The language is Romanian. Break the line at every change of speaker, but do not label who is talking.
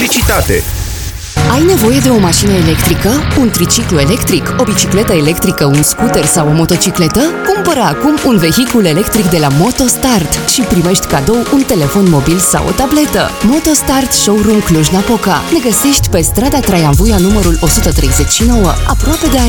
electricitate.
Ai nevoie de o mașină electrică, un triciclu electric, o bicicletă electrică, un scooter sau o motocicletă? Cumpără acum un vehicul electric de la MotoStart și primești cadou un telefon mobil sau o tabletă. MotoStart Showroom Cluj-Napoca. Ne găsești pe strada Traian Vuia numărul 139, aproape de